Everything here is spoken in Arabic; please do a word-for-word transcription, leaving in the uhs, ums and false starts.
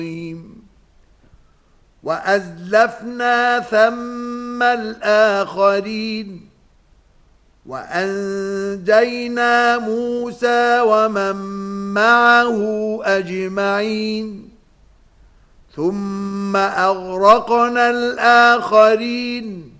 وأزلفنا ثم الآخرين وأنجينا موسى ومن معه أجمعين ثم أغرقنا الآخرين